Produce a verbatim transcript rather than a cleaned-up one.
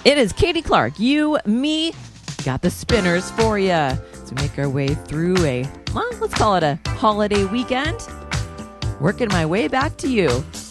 It is Katie Clark. You, me, got the spinners for you. As we make our way through a, well, let's call it a holiday weekend. Working my way back to you.